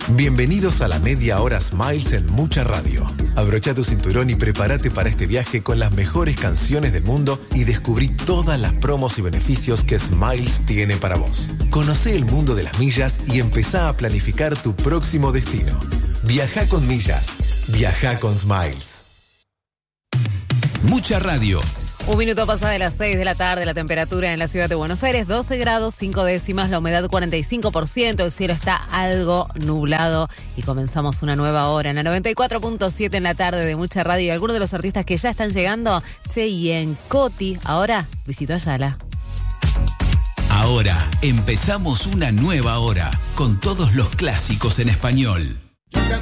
Bienvenidos a la media hora Smiles en Mucha Radio. Abrocha tu cinturón y prepárate para este viaje con las mejores canciones del mundo y descubrí todas las promos y beneficios que Smiles tiene para vos. Conocé el mundo de las millas y empezá a planificar tu próximo destino. Viajá con millas. Viajá con Smiles. Mucha Radio. 1 minuto pasa de las 6 de la tarde, la temperatura en la ciudad de Buenos Aires, 12 grados, 5 décimas, la humedad 45%, el cielo está algo nublado y comenzamos una nueva hora en la 94.7 en la tarde de Mucha Radio. Y algunos de los artistas que ya están llegando, Cheyenne, Coti, ahora visito Ayala. Ahora empezamos una nueva hora con todos los clásicos en español.